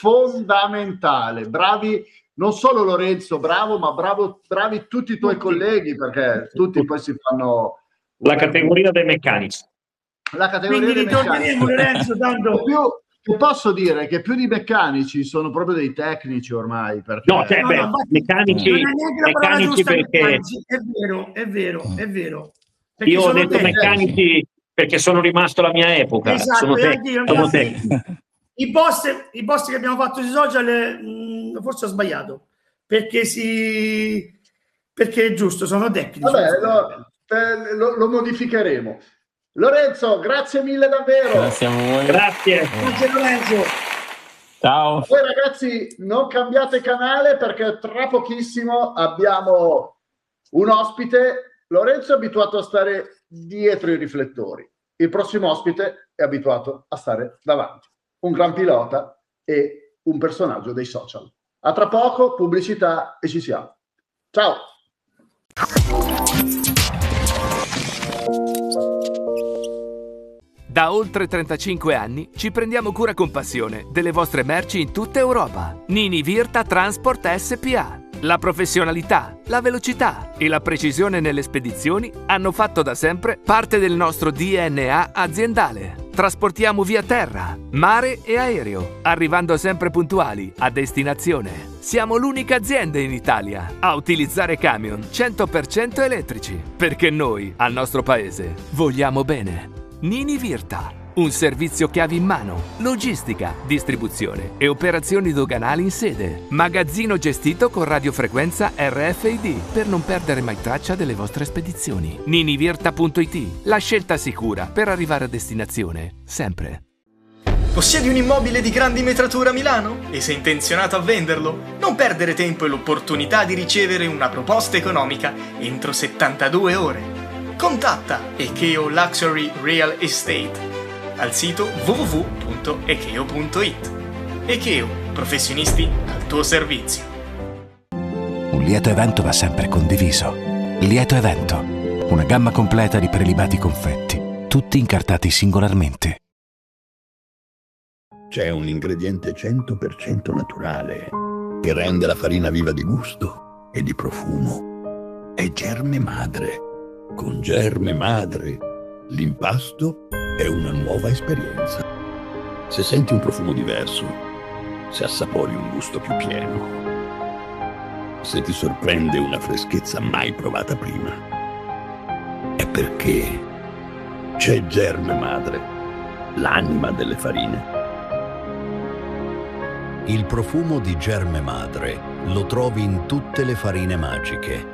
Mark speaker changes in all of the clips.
Speaker 1: fondamentale. Bravi non solo Lorenzo, bravo, ma bravi tutti i tuoi colleghi, perché tutti poi si fanno
Speaker 2: la categoria dei meccanici.
Speaker 1: La categoria dei meccanici.
Speaker 3: Lorenzo, tanto
Speaker 1: posso dire che più di meccanici sono proprio dei tecnici ormai, perché
Speaker 2: meccanici perché
Speaker 3: è vero.
Speaker 2: Perché io ho detto meccanici perché sono rimasto alla mia epoca.
Speaker 3: Esatto,
Speaker 2: sono tecnici.
Speaker 3: I post che abbiamo fatto sui social forse ho sbagliato, perché è giusto, sono tecnici.
Speaker 1: Vabbè, lo modificheremo. Lorenzo, grazie mille davvero.
Speaker 4: Grazie a voi.
Speaker 2: Grazie
Speaker 3: Lorenzo.
Speaker 4: Ciao.
Speaker 1: Voi ragazzi non cambiate canale, perché tra pochissimo abbiamo un ospite. Lorenzo è abituato a stare dietro i riflettori, il prossimo ospite è abituato a stare davanti. Un gran pilota e un personaggio dei social. A tra poco, pubblicità e ci siamo. Ciao.
Speaker 5: Da oltre 35 anni ci prendiamo cura con passione delle vostre merci in tutta Europa. Nini Virta Transport SPA. La professionalità, la velocità e la precisione nelle spedizioni hanno fatto da sempre parte del nostro DNA aziendale. Trasportiamo via terra, mare e aereo, arrivando sempre puntuali a destinazione. Siamo l'unica azienda in Italia a utilizzare camion 100% elettrici, perché noi, al nostro paese, vogliamo bene. Nini Virta, un servizio chiavi in mano, logistica, distribuzione e operazioni doganali in sede. Magazzino gestito con radiofrequenza RFID per non perdere mai traccia delle vostre spedizioni. ninivirta.it, la scelta sicura per arrivare a destinazione, sempre.
Speaker 6: Possiedi un immobile di grandi metrature a Milano? E sei intenzionato a venderlo? Non perdere tempo e l'opportunità di ricevere una proposta economica entro 72 ore. Contatta Ekeo Luxury Real Estate al sito www.ekeo.it. Ekeo, professionisti al tuo servizio.
Speaker 7: Un lieto evento va sempre condiviso. Lieto evento, una gamma completa di prelibati confetti, tutti incartati singolarmente.
Speaker 8: C'è un ingrediente 100% naturale che rende la farina viva di gusto e di profumo. È Germe Madre. Con Germe Madre l'impasto è una nuova esperienza. Se senti un profumo diverso, se assapori un gusto più pieno, se ti sorprende una freschezza mai provata prima, è perché c'è Germe Madre, l'anima delle farine.
Speaker 9: Il profumo di Germe Madre lo trovi in tutte le farine magiche.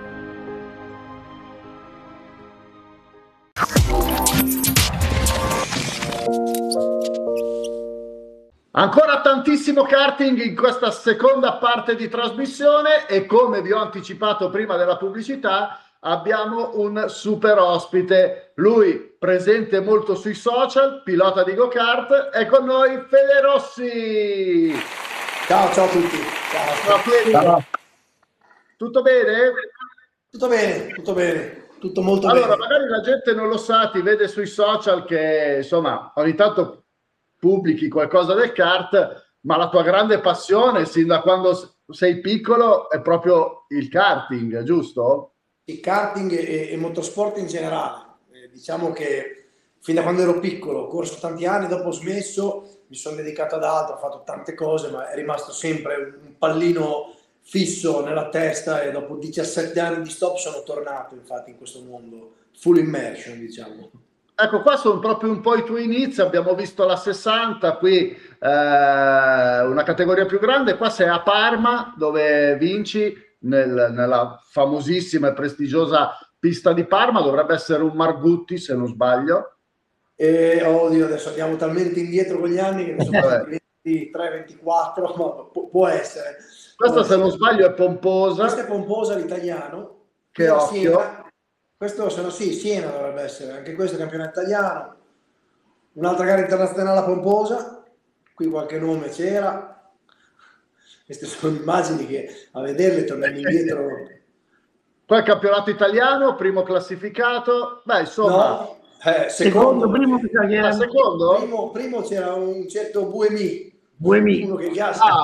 Speaker 1: Ancora tantissimo karting in questa seconda parte di trasmissione e, come vi ho anticipato prima della pubblicità, abbiamo un super ospite. Lui presente molto sui social, pilota di go-kart, è con noi Fede Rossi.
Speaker 10: Ciao a tutti.
Speaker 1: Ciao. Tutto bene?
Speaker 10: Tutto bene. Tutto molto bene.
Speaker 1: Allora, magari la gente non lo sa, ti vede sui social che, insomma, ogni tanto pubblichi qualcosa del kart, ma la tua grande passione, sin da quando sei piccolo, è proprio il karting, giusto?
Speaker 10: Il karting e motorsport in generale. Diciamo che fin da quando ero piccolo, ho corso tanti anni, dopo ho smesso, mi sono dedicato ad altro, ho fatto tante cose, ma è rimasto sempre un pallino fisso nella testa e dopo 17 anni di stop sono tornato infatti in questo mondo, full immersion, diciamo.
Speaker 1: Ecco, qua sono proprio un po' i tuoi inizi, abbiamo visto la 60, qui una categoria più grande, qua sei a Parma dove vinci nella famosissima e prestigiosa pista di Parma, dovrebbe essere un Margutti se non sbaglio.
Speaker 10: Oddio, adesso andiamo talmente indietro con gli anni che ne sono 23, 24, ma può essere.
Speaker 1: Questa se non sbaglio è Pomposa.
Speaker 10: Questa è Pomposa, l'italiano.
Speaker 1: Che occhio.
Speaker 10: Siena. Questo se no sì, Siena dovrebbe essere, anche questo è campionato italiano. Un'altra gara internazionale a Pomposa, qui qualche nome c'era. Queste sono immagini che a vederle torniamo indietro.
Speaker 1: Qua è il campionato italiano, primo classificato. Beh, insomma.
Speaker 10: No, secondo.
Speaker 1: Secondo?
Speaker 10: Primo c'era un certo Buemi.
Speaker 3: Buemi.
Speaker 10: Uno che